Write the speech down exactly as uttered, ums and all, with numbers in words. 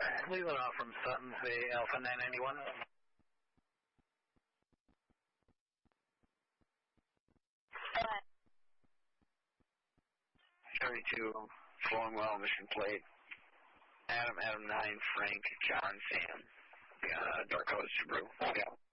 Leland off from Sutton's Bay, Alpha nine ninety-one. thirty-two, flowing well, mission plate. Adam, Adam nine, Frank, John, Sam. Uh, Dark Colors Subaru. Yeah.